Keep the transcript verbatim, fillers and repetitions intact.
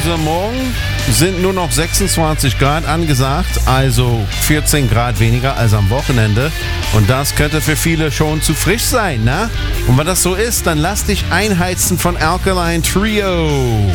Heute Morgen sind nur noch sechsundzwanzig Grad angesagt, also vierzehn Grad weniger als am Wochenende. Und das könnte für viele schon zu frisch sein, ne? Und wenn das so ist, dann lass dich einheizen von Alkaline Trio.